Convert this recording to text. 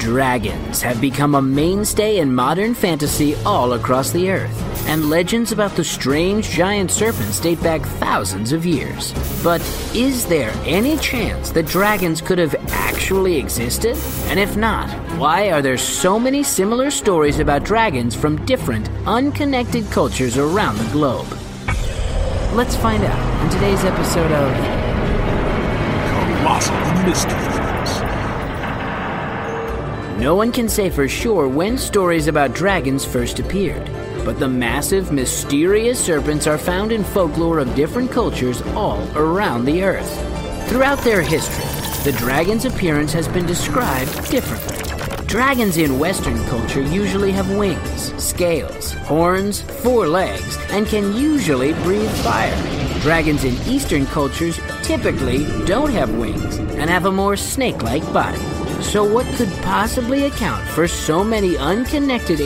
Dragons have become a mainstay in modern fantasy all across the earth, and legends about the strange giant serpents date back thousands of years. But is there any chance that dragons could have actually existed? And if not, why are there so many similar stories about dragons from different, unconnected cultures around the globe? Let's find out in today's episode of Colossal Mysteries. No one can say for sure when stories about dragons first appeared, but the massive, mysterious serpents are found in folklore of different cultures all around the earth. Throughout their history, the dragon's appearance has been described differently. Dragons in Western culture usually have wings, scales, horns, 4 legs, and can usually breathe fire. Dragons in Eastern cultures typically don't have wings and have a more snake-like body. So what could possibly account for so many unconnected